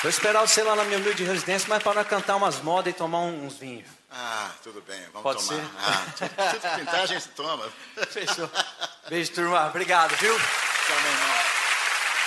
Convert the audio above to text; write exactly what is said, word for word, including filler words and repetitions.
Vou esperar você lá na minha humilde residência, mas para nós cantar umas modas e tomar uns vinhos. Ah, tudo bem, vamos Pode tomar. ser? Ah, tudo, tudo que pintar a gente toma. Fechou. Beijo, turma. Obrigado, viu? Tchau, meu irmão.